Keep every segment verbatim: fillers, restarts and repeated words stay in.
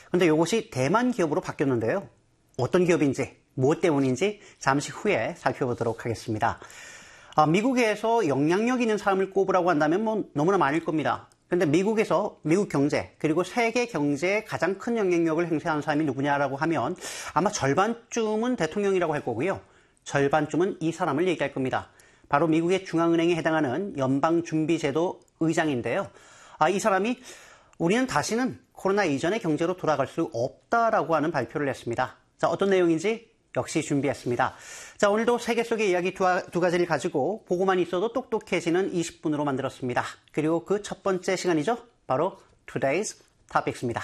그런데 이것이 대만 기업으로 바뀌었는데요. 어떤 기업인지, 무엇 때문인지 잠시 후에 살펴보도록 하겠습니다. 아, 미국에서 영향력 있는 사람을 꼽으라고 한다면 뭐 너무나 많을 겁니다. 그런데 미국에서 미국 경제 그리고 세계 경제에 가장 큰 영향력을 행사하는 사람이 누구냐라고 하면 아마 절반쯤은 대통령이라고 할 거고요. 절반쯤은 이 사람을 얘기할 겁니다. 바로 미국의 중앙은행에 해당하는 연방준비제도 의장인데요. 아, 이 사람이 우리는 다시는 코로나 이전의 경제로 돌아갈 수 없다라고 하는 발표를 했습니다. 자, 어떤 내용인지 역시 준비했습니다. 자, 오늘도 세계 속의 이야기 두, 두 가지를 가지고 보고만 있어도 똑똑해지는 이십 분으로 만들었습니다. 그리고 그 첫 번째 시간이죠. 바로 Today's Topics입니다.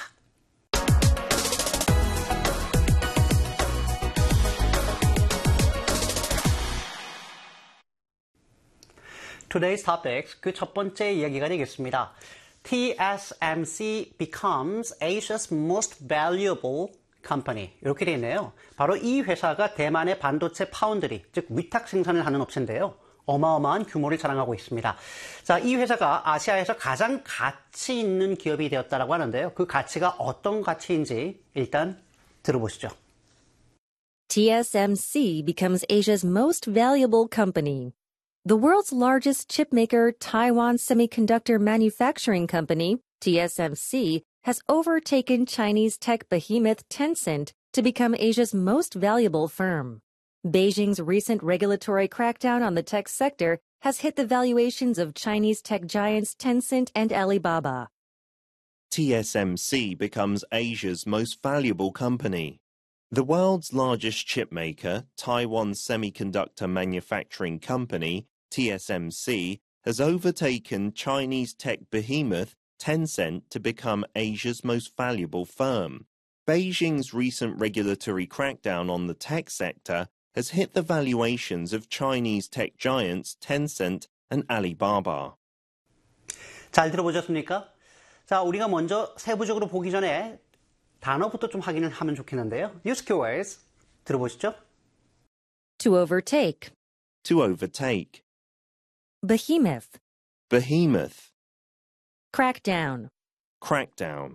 Today's Topics, 그 첫 번째 이야기가 되겠습니다. 티에스엠씨 becomes Asia's most valuable company. 이렇게 되어 있네요. 바로 이 회사가 대만의 반도체 파운드리, 즉 위탁 생산을 하는 업체인데요. 어마어마한 규모를 자랑하고 있습니다. 자, 이 회사가 아시아에서 가장 가치 있는 기업이 되었다고 하는데요. 그 가치가 어떤 가치인지 일단 들어보시죠. 티에스엠씨 becomes Asia's most valuable company. The world's largest chipmaker, Taiwan Semiconductor Manufacturing Company, T S M C, has overtaken Chinese tech behemoth Tencent to become Asia's most valuable firm. Beijing's recent regulatory crackdown on the tech sector has hit the valuations of Chinese tech giants Tencent and Alibaba. T S M C becomes Asia's most valuable company. The world's largest chipmaker, Taiwan Semiconductor Manufacturing Company, T S M C, has overtaken Chinese tech behemoth Tencent to become Asia's most valuable firm. Beijing's recent regulatory crackdown on the tech sector has hit the valuations of Chinese tech giants Tencent and Alibaba. 잘 들어보셨습니까? 자, 우리가 먼저 세부적으로 보기 전에 단어부터 좀 확인을 하면 좋겠는데요. Use keywords 들어보시죠. To overtake. To overtake. Behemoth. Behemoth. Crackdown. Crackdown.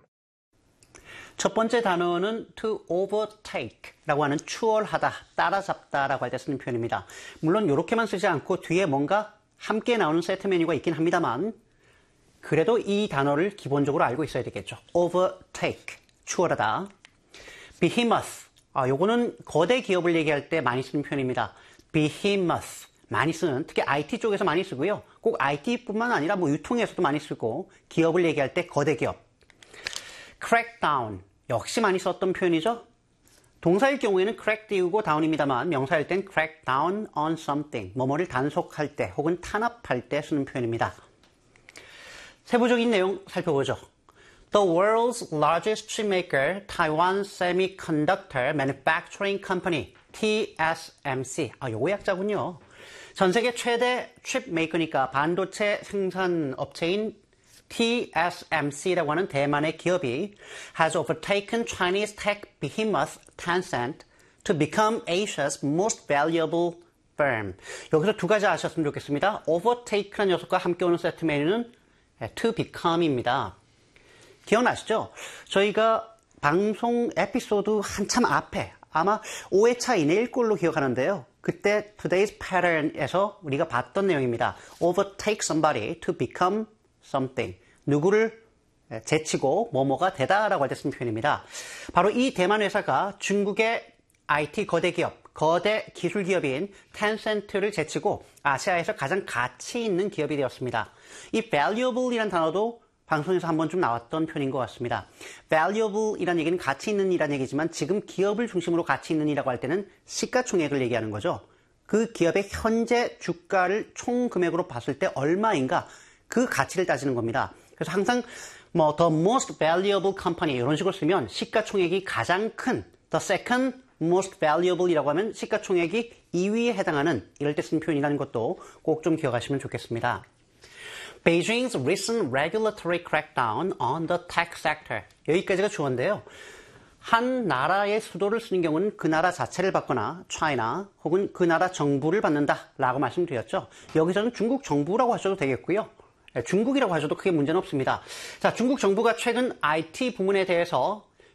첫 번째 단어는 to overtake라고 하는 추월하다, 따라잡다라고 할 때 쓰는 표현입니다. 물론 이렇게만 쓰지 않고 뒤에 뭔가 함께 나오는 세트 메뉴가 있긴 합니다만 그래도 이 단어를 기본적으로 알고 있어야 되겠죠. overtake, 추월하다. behemoth, 아, 요거는 거대 기업을 얘기할 때 많이 쓰는 표현입니다. behemoth, 많이 쓰는, 특히 아이티 쪽에서 많이 쓰고요. 꼭 아이티뿐만 아니라 뭐 유통에서도 많이 쓰고 기업을 얘기할 때 거대 기업. crackdown, 역시 많이 썼던 표현이죠. 동사일 경우에는 crack 띄우고 down입니다만 명사일 땐 crack down on something, 뭐뭐를 단속할 때 혹은 탄압할 때 쓰는 표현입니다. 세부적인 내용 살펴보죠. The world's largest chipmaker, Taiwan Semiconductor Manufacturing Company, 티에스엠씨. 아, 요거 약자군요. 전 세계 최대 칩 메이커니까 반도체 생산 업체인 티에스엠씨라고 하는 대만의 기업이 has overtaken Chinese tech behemoth Tencent to become Asia's most valuable firm. 여기서 두 가지 아셨으면 좋겠습니다. overtake라는 녀석과 함께 오는 세트 메뉴는 to become입니다. 기억나시죠? 저희가 방송 에피소드 한참 앞에 아마 오 회차 이내일 걸로 기억하는데요. 그때 Today's Pattern에서 우리가 봤던 내용입니다. Overtake somebody to become something. 누구를 제치고 뭐뭐가 되다라고 할 때 쓰는 표현입니다. 바로 이 대만 회사가 중국의 아이티 거대 기업, 거대 기술 기업인 텐센트를 제치고 아시아에서 가장 가치 있는 기업이 되었습니다. 이 valuable이라는 단어도 방송에서 한번 좀 나왔던 표현인 것 같습니다. valuable이라는 얘기는 가치 있는 이라는 얘기지만 지금 기업을 중심으로 가치 있는 이라고 할 때는 시가총액을 얘기하는 거죠. 그 기업의 현재 주가를 총 금액으로 봤을 때 얼마인가 그 가치를 따지는 겁니다. 그래서 항상 뭐 the most valuable company 이런 식으로 쓰면 시가총액이 가장 큰 the second most valuable이라고 하면 시가총액이 이 위에 해당하는 이럴 때 쓴 표현이라는 것도 꼭 좀 기억하시면 좋겠습니다. Beijing's recent regulatory crackdown on the tech sector. 여기까지가 주어인데요. 한 나라의 수도를 쓰는 경우는 그 나라 자체를 받거나 China 혹은 그 나라 정부를 받는다라고 말씀드렸죠. 여기서는 중국 정부라고 하셔도 되겠고요. 중국이라고 하셔도 크게 문제는 없습니다. 자, 중국 정부가 최근 아이티 부문에 대해서